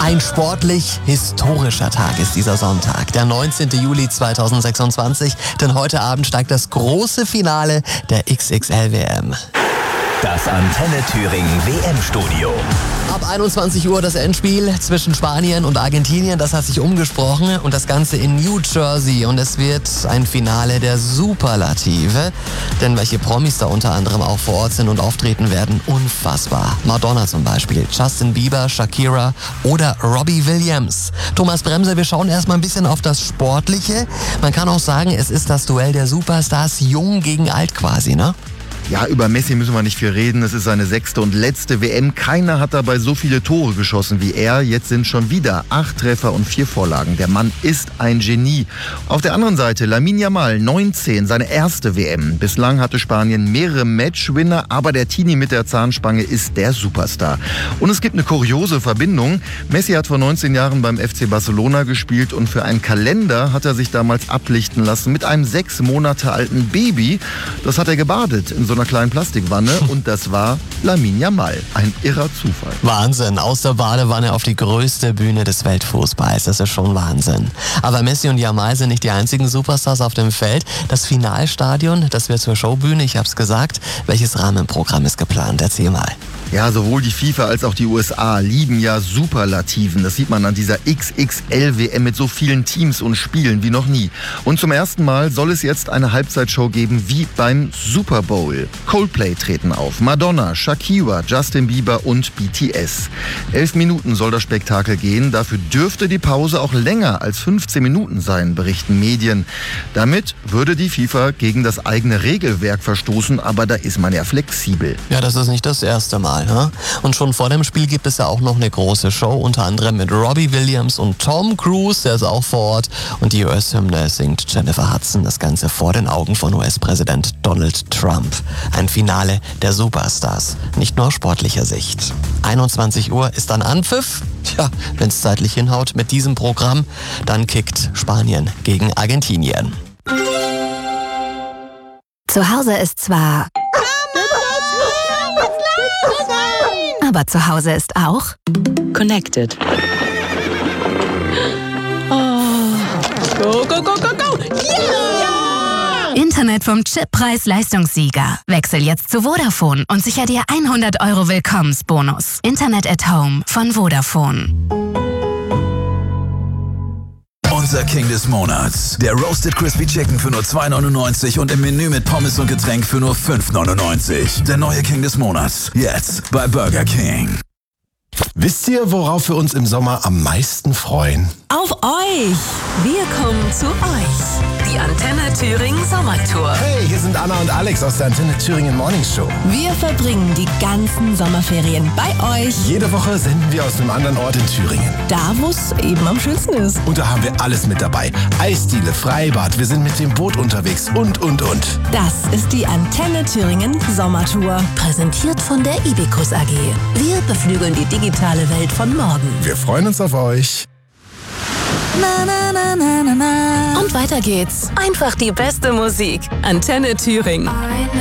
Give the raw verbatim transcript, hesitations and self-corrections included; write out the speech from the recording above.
Ein sportlich historischer Tag ist dieser Sonntag, der neunzehnten Juli zweitausendsechsundzwanzig, denn heute Abend steigt das große Finale der X X L W M. Das Antenne Thüringen W M-Studio. Ab einundzwanzig Uhr das Endspiel zwischen Spanien und Argentinien, das hat sich umgesprochen und das Ganze in New Jersey und es wird ein Finale der Superlative, denn welche Promis da unter anderem auch vor Ort sind und auftreten werden, unfassbar. Madonna zum Beispiel, Justin Bieber, Shakira oder Robbie Williams. Thomas Bremse, wir schauen erstmal ein bisschen auf das Sportliche. Man kann auch sagen, es ist das Duell der Superstars, jung gegen alt quasi, ne? Ja, über Messi müssen wir nicht viel reden. Es ist seine sechste und letzte W M. Keiner hat dabei so viele Tore geschossen wie er. Jetzt sind schon wieder acht Treffer und vier Vorlagen. Der Mann ist ein Genie. Auf der anderen Seite Lamine Yamal, neunzehn, seine erste W M. Bislang hatte Spanien mehrere Matchwinner, aber der Teenie mit der Zahnspange ist der Superstar. Und es gibt eine kuriose Verbindung. Messi hat vor neunzehn Jahren beim F C Barcelona gespielt und für einen Kalender hat er sich damals ablichten lassen mit einem sechs Monate alten Baby. Das hat er gebadet in so einer kleinen Plastikwanne und das war Lamine Yamal. Ein irrer Zufall. Wahnsinn, aus der Badewanne auf die größte Bühne des Weltfußballs. Das ist schon Wahnsinn. Aber Messi und Yamal sind nicht die einzigen Superstars auf dem Feld. Das Finalstadion, das wird zur Showbühne, ich hab's gesagt. Welches Rahmenprogramm ist geplant? Erzähl mal. Ja, sowohl die FIFA als auch die U S A lieben ja Superlativen. Das sieht man an dieser X X L W M mit so vielen Teams und Spielen wie noch nie. Und zum ersten Mal soll es jetzt eine Halbzeitshow geben wie beim Super Bowl. Coldplay treten auf, Madonna, Shakira, Justin Bieber und B T S. Elf Minuten soll das Spektakel gehen. Dafür dürfte die Pause auch länger als fünfzehn Minuten sein, berichten Medien. Damit würde die FIFA gegen das eigene Regelwerk verstoßen, aber da ist man ja flexibel. Ja, das ist nicht das erste Mal. Und schon vor dem Spiel gibt es ja auch noch eine große Show, unter anderem mit Robbie Williams und Tom Cruise, der ist auch vor Ort. Und die U S-Hymne singt Jennifer Hudson, das Ganze vor den Augen von U S-Präsident Donald Trump. Ein Finale der Superstars, nicht nur aus sportlicher Sicht. einundzwanzig Uhr ist dann Anpfiff. Tja, wenn es zeitlich hinhaut mit diesem Programm, dann kickt Spanien gegen Argentinien. Zu Hause ist zwar... Aber zu Hause ist auch Connected. Oh. Go, go, go, go, go! Yeah! Internet vom Chip Preis-Leistungssieger. Wechsel jetzt zu Vodafone und sicher dir hundert Euro Willkommensbonus. Internet at Home von Vodafone. Unser King des Monats. Der Roasted Crispy Chicken für nur zwei neunundneunzig und im Menü mit Pommes und Getränk für nur fünf neunundneunzig. Der neue King des Monats. Jetzt bei Burger King. Wisst ihr, worauf wir uns im Sommer am meisten freuen? Auf euch! Wir kommen zu euch. Die Antenne Thüringen Sommertour. Hey, hier sind Anna und Alex aus der Antenne Thüringen Morning Show. Wir verbringen die ganzen Sommerferien bei euch. Jede Woche senden wir aus einem anderen Ort in Thüringen. Da, wo es eben am schönsten ist. Und da haben wir alles mit dabei. Eisdiele, Freibad, wir sind mit dem Boot unterwegs und, und, und. Das ist die Antenne Thüringen Sommertour. Präsentiert von der Ibicus A G. Wir beflügeln die digitale Welt von morgen. Wir freuen uns auf euch. Na, na, na, na, na, na. Und weiter geht's. Einfach die beste Musik. Antenne Thüringen.